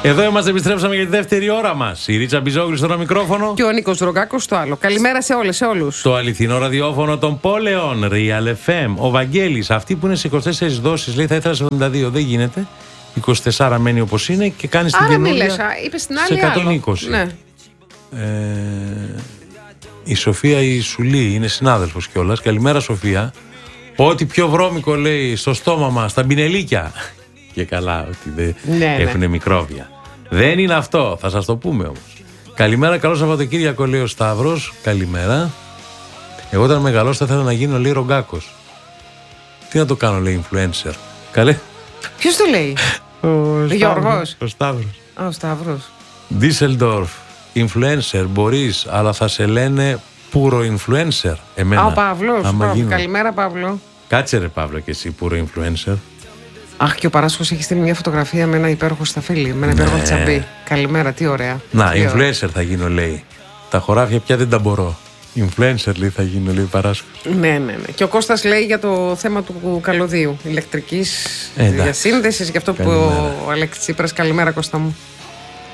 Εδώ είμαστε, επιστρέψαμε για τη δεύτερη ώρα μας. Η Ρίτσα Μπιζόγλου στο ένα μικρόφωνο. Και ο Νίκος Ρογκάκος στο άλλο. Καλημέρα σε όλες, σε όλους. Το αληθινό ραδιόφωνο των πόλεων, Real FM. Ο Βαγγέλης, αυτή που είναι σε 24 δόσεις, λέει θα ήθελα σε 72. Δεν γίνεται. 24 μένει όπως είναι και κάνει την καινούργια. Άρα μη λες, είπες την άλλη σε 120. Ναι. Η Σοφία η Σουλή είναι συνάδελφος κιόλας. Καλημέρα Σοφία. Ό,τι πιο βρώμικο λέει στο στόμα μας, στα μπινελίκια. Και καλά ότι δεν έχουν μικρόβια. Δεν είναι αυτό, θα σας το πούμε όμως. Καλημέρα, καλό Σαββατοκύριακο, λέει ο Σταύρος. Καλημέρα. Εγώ όταν μεγαλώσω θα ήθελα να γίνω, λέει, Ρογκάκος. Τι να το κάνω, λέει, influencer. Καλέ. Ποιος το λέει? Ο Γιώργος. Ο Σταύρος. Ο Σταύρος. Ντίσελντορφ. Influencer μπορείς, αλλά θα σε λένε πουρο influencer. Εμένα. Ο Παύλος. Γίνω. Καλημέρα, Παύλο. Κάτσε ρε Παύλο και εσύ πουρο influencer. Αχ, και ο Παράσχος έχει στείλει μια φωτογραφία με ένα υπέροχο σταφύλι, με ένα υπέροχο τσαμπί. Καλημέρα, τι ωραία. Να, influencer θα γίνω, λέει. Τα χωράφια πια δεν τα μπορώ. Influencer, λέει, θα γίνω, λέει, Παράσχος. Ναι. Και ο Κώστας λέει για το θέμα του καλωδίου, ηλεκτρικής διασύνδεσης, για αυτό που ο Αλέξης Τσίπρας. Καλημέρα, Κώστα μου.